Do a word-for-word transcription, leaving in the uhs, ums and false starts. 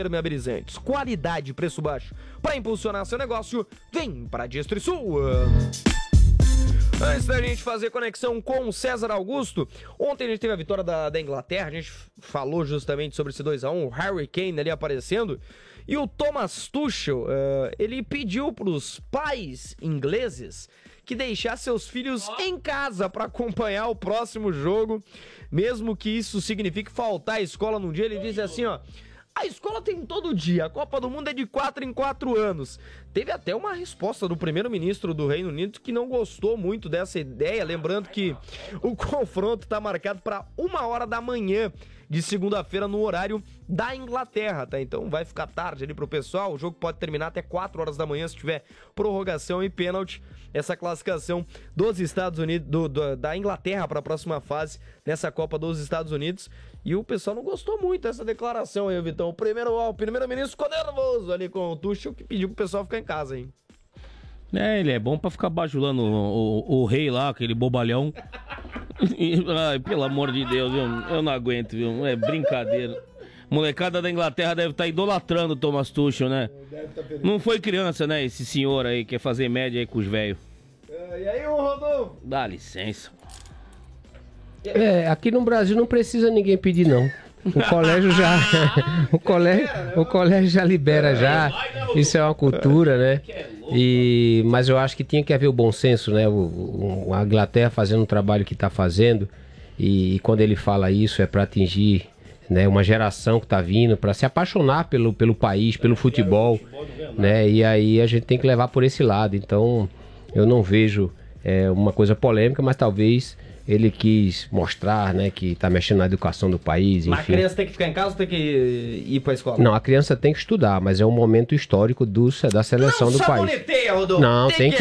Ferroviária, qualidade e preço baixo. Para impulsionar seu negócio, vem para Distrisul. Antes da gente fazer conexão com o César Augusto, ontem a gente teve a vitória da, da Inglaterra, a gente falou justamente sobre esse dois a um, o Harry Kane ali aparecendo, e o Thomas Tuchel, uh, ele pediu para os pais ingleses que deixassem seus filhos em casa para acompanhar o próximo jogo, mesmo que isso signifique faltar à escola num dia. Ele disse assim, ó: a escola tem todo dia, a Copa do Mundo é de quatro em quatro anos. Teve até uma resposta do primeiro-ministro do Reino Unido que não gostou muito dessa ideia, lembrando que o confronto está marcado para uma hora da manhã de segunda-feira no horário da Inglaterra, tá? Então vai ficar tarde ali pro pessoal, o jogo pode terminar até quatro horas da manhã se tiver prorrogação e pênalti. Essa classificação dos Estados Unidos, do, do, da Inglaterra para a próxima fase nessa Copa dos Estados Unidos. E o pessoal não gostou muito dessa declaração aí, Vitão. O primeiro, o primeiro-ministro ficou nervoso ali com o Tuchel, que pediu pro pessoal ficar em casa, hein? É, ele é bom pra ficar bajulando o, o, o rei lá, aquele bobalhão. Ai, pelo amor de Deus, viu? Eu não aguento, viu? É brincadeira. Molecada da Inglaterra deve estar idolatrando o Thomas Tuchel, né? Não foi criança, né? Esse senhor aí que quer fazer média aí com os velhos. E aí, ô Rodolfo? Dá licença. É, aqui no Brasil não precisa ninguém pedir, não. O colégio já... o, colégio, o colégio já libera já. Isso é uma cultura, né? E, mas eu acho que tinha que haver o bom senso, né? O, o, a Inglaterra fazendo o trabalho que está fazendo. E, e quando ele fala isso é para atingir, né, uma geração que está vindo, para se apaixonar pelo, pelo país, pelo futebol, né? E aí a gente tem que levar por esse lado. Então eu não vejo é, uma coisa polêmica, mas talvez ele quis mostrar, né, que está mexendo na educação do país, enfim. Mas a criança tem que ficar em casa ou tem que ir para a escola? Não, a criança tem que estudar, mas é um momento histórico do, da seleção não do país. Não, Rodolfo. Não, tem, tem que